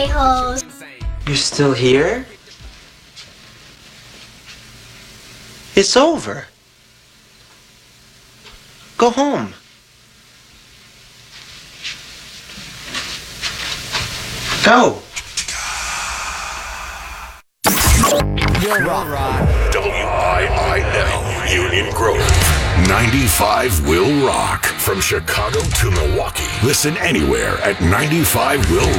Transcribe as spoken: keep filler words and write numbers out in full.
a-holes. You're still here? It's over. Go home. Go. You'll rock. W I I L, Union Grove. ninety-five will rock. From Chicago to Milwaukee. Listen anywhere at ninety-five will